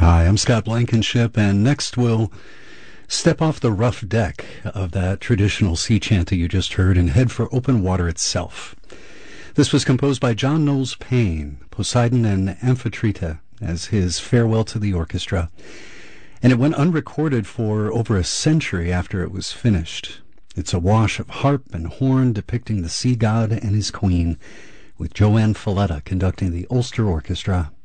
Hi, I'm Scott Blankenship, and next we'll step off the rough deck of that traditional sea chanty you just heard and head for open water itself. This was composed by John Knowles Paine, Poseidon and Amphitrite, as his farewell to the orchestra, and it went unrecorded for over a century after it was finished. It's a wash of harp and horn depicting the sea god and his queen, with Joanne Falletta conducting the Ulster Orchestra.